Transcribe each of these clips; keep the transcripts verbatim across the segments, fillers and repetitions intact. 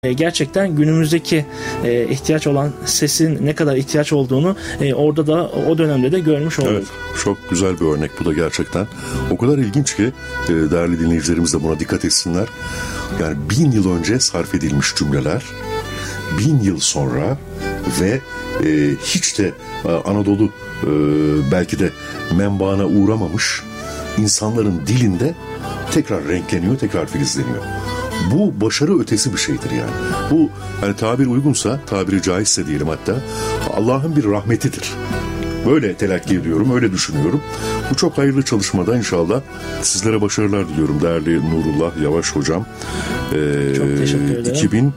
E, gerçekten günümüzdeki e, ihtiyaç olan sesin ne kadar ihtiyaç olduğunu e, orada da o dönemde de görmüş olduk. Evet, çok güzel bir örnek bu da gerçekten. O kadar ilginç ki e, değerli dinleyicilerimiz de buna dikkat etsinler. Yani bin yıl önce sarf edilmiş cümleler, bin yıl sonra ve e, hiç de e, Anadolu e, belki de menbaına uğramamış insanların dilinde tekrar renkleniyor, tekrar filizleniyor. Bu başarı ötesi bir şeydir yani. Bu hani tabir uygunsa, tabiri caizse diyelim hatta, Allah'ın bir rahmetidir. Böyle telakki ediyorum, öyle düşünüyorum. Bu çok hayırlı çalışmada inşallah sizlere başarılar diliyorum değerli Nurullah Yavaş hocam. Ee, çok teşekkür ederim. iki bin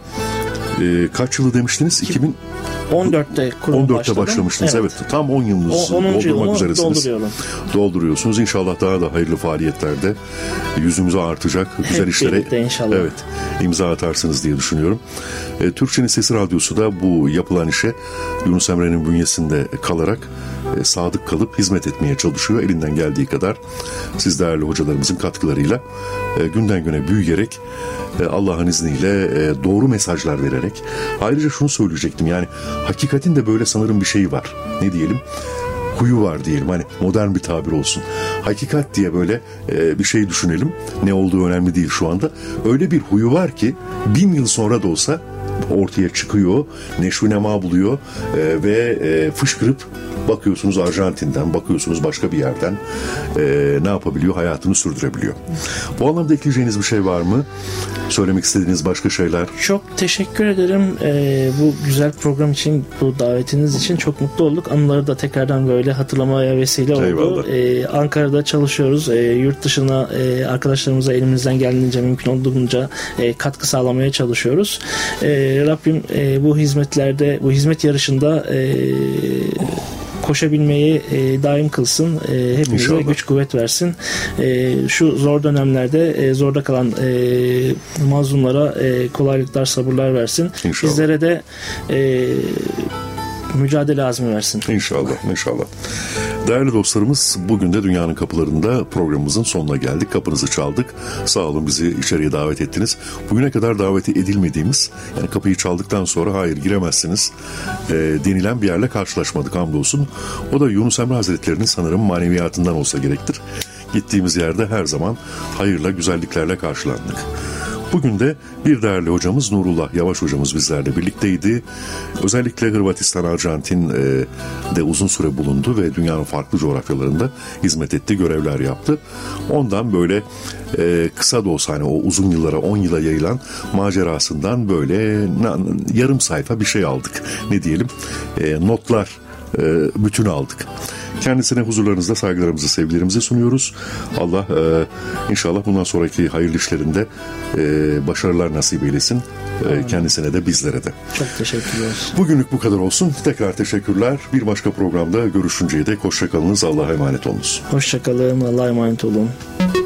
e, kaç yılı demiştiniz? iki bin on dörtte kurum on dörtte başladım. başlamıştınız. Evet. evet. Tam on yılınızı doldurmak üzeresiniz. Dolduruyorum. Dolduruyorsunuz. İnşallah daha da hayırlı faaliyetlerde yüzümüze artacak. Güzel Hep işlere inşallah. Evet, imza atarsınız diye düşünüyorum. E, Türkçenin Sesi Radyosu da bu yapılan işe Yunus Emre'nin bünyesinde kalarak e, sadık kalıp hizmet etmeye çalışıyor. Elinden geldiği kadar siz değerli hocalarımızın katkılarıyla e, günden güne büyüyerek e, Allah'ın izniyle e, doğru mesajlar vererek. Ayrıca şunu söyleyecektim, yani hakikatin de böyle sanırım bir şeyi var. Ne diyelim? Huyu var diyelim, hani modern bir tabir olsun. Hakikat diye böyle e, bir şey düşünelim. Ne olduğu önemli değil şu anda. Öyle bir huyu var ki bin yıl sonra da olsa ortaya çıkıyor, neşvi nema buluyor e, ve e, fışkırıp bakıyorsunuz Arjantin'den, bakıyorsunuz başka bir yerden e, ne yapabiliyor? Hayatını sürdürebiliyor. Bu anlamda ekleyeceğiniz bir şey var mı? Söylemek istediğiniz başka şeyler? Çok teşekkür ederim. Ee, bu güzel program için, bu davetiniz için çok mutlu olduk. Anıları da tekrardan böyle hatırlamaya vesile oldu. Eyvallah. Ee, Ankara'da çalışıyoruz. Ee, yurt dışına e, arkadaşlarımıza elimizden geldiğince, mümkün olduğunca e, katkı sağlamaya çalışıyoruz. E, Rabbim e, bu hizmetlerde, bu hizmet yarışında e, koşabilmeyi e, daim kılsın. E, hepimize İnşallah. Güç kuvvet versin. E, şu zor dönemlerde e, zorda kalan e, mazlumlara e, kolaylıklar, sabırlar versin. İnşallah. Bizlere de e, mücadele azmi versin. İnşallah, inşallah. Değerli dostlarımız, bugün de Dünyanın Kapılarında programımızın sonuna geldik. Kapınızı çaldık. Sağ olun, bizi içeriye davet ettiniz. Bugüne kadar daveti edilmediğimiz, yani kapıyı çaldıktan sonra hayır giremezsiniz e, denilen bir yerle karşılaşmadık hamdolsun. O da Yunus Emre Hazretleri'nin sanırım maneviyatından olsa gerektir. Gittiğimiz yerde her zaman hayırla, güzelliklerle karşılandık. Bugün de bir değerli hocamız Nurullah Yavaş hocamız bizlerle birlikteydi. Özellikle Hırvatistan, Arjantin e, de uzun süre bulundu ve dünyanın farklı coğrafyalarında hizmet etti, görevler yaptı. Ondan böyle e, kısa da olsa, hani o uzun yıllara, on yıla yayılan macerasından böyle na, yarım sayfa bir şey aldık. Ne diyelim? E, notlar e, bütün aldık. Kendisine huzurlarınızda saygılarımızı, sevgilerimizi sunuyoruz. Allah e, inşallah bundan sonraki hayırlı işlerinde e, başarılar nasip eylesin. E, kendisine de, bizlere de. Çok teşekkürler. Bugünlük bu kadar olsun. Tekrar teşekkürler. Bir başka programda görüşünceye dek hoşça kalınız. Allah'a emanet olunuz. Hoşça kalın. Allah'a emanet olun.